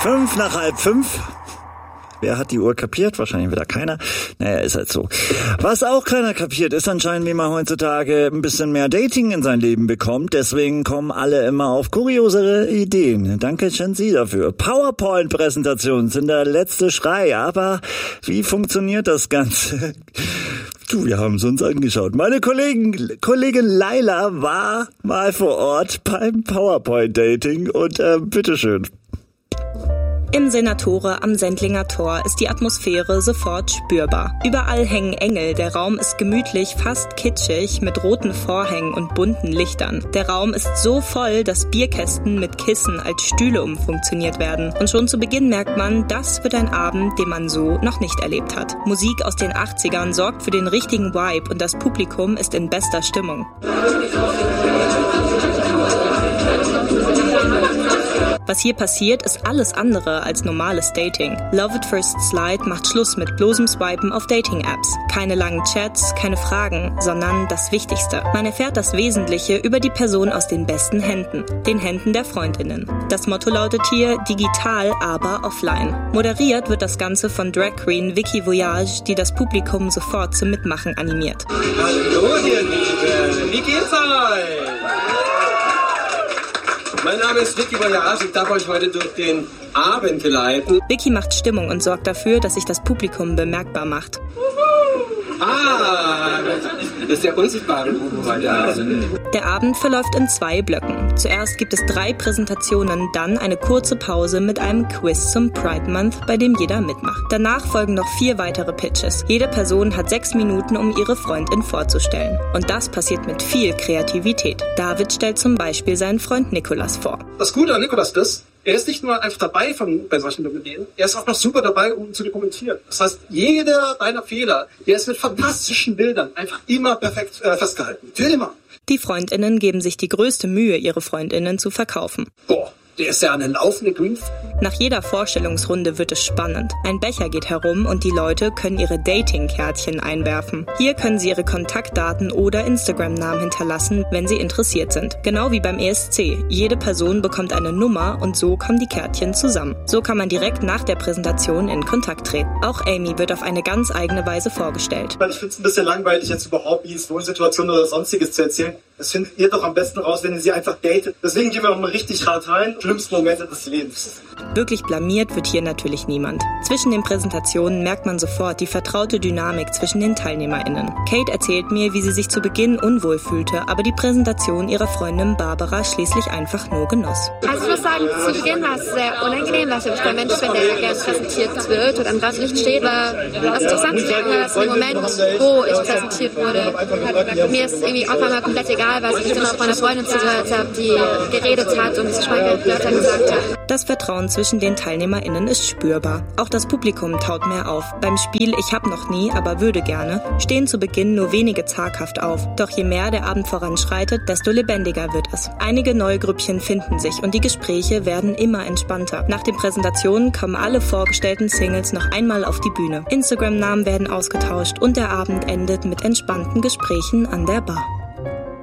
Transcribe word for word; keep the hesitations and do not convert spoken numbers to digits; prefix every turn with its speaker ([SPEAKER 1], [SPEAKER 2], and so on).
[SPEAKER 1] Fünf nach halb fünf. Wer hat die Uhr kapiert? Wahrscheinlich wieder keiner. Naja, ist halt so. Was auch keiner kapiert, ist anscheinend, wie man heutzutage ein bisschen mehr Dating in sein Leben bekommt. Deswegen kommen alle immer auf kuriosere Ideen. Danke, Shenzi, dafür. PowerPoint-Präsentationen sind der letzte Schrei. Aber wie funktioniert das Ganze? Du, wir haben es uns angeschaut. Meine Kollegin, Kollegin Laila war mal vor Ort beim PowerPoint-Dating und äh, bitteschön.
[SPEAKER 2] Im Senatore am Sendlinger Tor ist die Atmosphäre sofort spürbar. Überall hängen Engel, der Raum ist gemütlich, fast kitschig, mit roten Vorhängen und bunten Lichtern. Der Raum ist so voll, dass Bierkästen mit Kissen als Stühle umfunktioniert werden. Und schon zu Beginn merkt man, das wird ein Abend, den man so noch nicht erlebt hat. Musik aus den achtzigern sorgt für den richtigen Vibe und das Publikum ist in bester Stimmung. Was hier passiert, ist alles andere als normales Dating. Love at First Slide macht Schluss mit bloßem Swipen auf Dating-Apps. Keine langen Chats, keine Fragen, sondern das Wichtigste. Man erfährt das Wesentliche über die Person aus den besten Händen, den Händen der Freundinnen. Das Motto lautet hier, digital, aber offline. Moderiert wird das Ganze von Drag Queen Vicky Voyage, die das Publikum sofort zum Mitmachen animiert.
[SPEAKER 3] Hallo ihr Lieben, wie geht's euch? Mein Name ist Vicky Voyage, ich darf euch heute durch den Abend geleiten.
[SPEAKER 2] Vicky macht Stimmung und sorgt dafür, dass sich das Publikum bemerkbar macht.
[SPEAKER 3] Ah, das ist der unsichtbare Bubu heute Abend.
[SPEAKER 2] Der Abend verläuft in zwei Blöcken. Zuerst gibt es drei Präsentationen, dann eine kurze Pause mit einem Quiz zum Pride Month, bei dem jeder mitmacht. Danach folgen noch vier weitere Pitches. Jede Person hat sechs Minuten, um ihre Freundin vorzustellen. Und das passiert mit viel Kreativität. David stellt zum Beispiel seinen Freund Nikolas vor.
[SPEAKER 4] Das Gute an Nikolas ist, er ist nicht nur einfach dabei von, bei solchen Dokumenten, er ist auch noch super dabei, um zu dokumentieren. Das heißt, jeder deiner Fehler, der ist mit fantastischen Bildern einfach immer perfekt äh, festgehalten. Für immer.
[SPEAKER 2] Die Freundinnen geben sich die größte Mühe, ihre Freundinnen zu verkaufen.
[SPEAKER 4] Boah, der ist ja eine laufende Green.
[SPEAKER 2] Nach jeder Vorstellungsrunde wird es spannend. Ein Becher geht herum und die Leute können ihre Dating-Kärtchen einwerfen. Hier können sie ihre Kontaktdaten oder Instagram-Namen hinterlassen, wenn sie interessiert sind. Genau wie beim E S C. Jede Person bekommt eine Nummer und so kommen die Kärtchen zusammen. So kann man direkt nach der Präsentation in Kontakt treten. Auch Amy wird auf eine ganz eigene Weise vorgestellt.
[SPEAKER 5] Ich finde es ein bisschen langweilig, jetzt überhaupt wie Wohnsituationen oder Sonstiges zu erzählen. Das findet ihr doch am besten raus, wenn ihr sie einfach datet. Deswegen gehen wir auch mal richtig hart rein. Schlimmsten Momente des Lebens.
[SPEAKER 2] Wirklich blamiert wird hier natürlich niemand. Zwischen den Präsentationen merkt man sofort die vertraute Dynamik zwischen den TeilnehmerInnen. Kate erzählt mir, wie sie sich zu Beginn unwohl fühlte, aber die Präsentation ihrer Freundin Barbara schließlich einfach nur genoss.
[SPEAKER 6] Also ich muss sagen, zu Beginn war es sehr unangenehm, weil ich der Mensch bin, der gerne präsentiert wird und am Rampenlicht steht, war das Interessante daran, dass im Moment, wo ich präsentiert wurde, mir ist irgendwie auch mal komplett egal, weil ich immer von einer Freundin zugehört habe, die geredet hat und geschweige Wörter gesagt hat.
[SPEAKER 2] Das Vertrauen zwischen den TeilnehmerInnen ist spürbar. Auch das Publikum taut mehr auf. Beim Spiel Ich hab noch nie, aber würde gerne stehen zu Beginn nur wenige zaghaft auf. Doch je mehr der Abend voranschreitet, desto lebendiger wird es. Einige neue Grüppchen finden sich und die Gespräche werden immer entspannter. Nach den Präsentationen kommen alle vorgestellten Singles noch einmal auf die Bühne. Instagram-Namen werden ausgetauscht und der Abend endet mit entspannten Gesprächen an der Bar.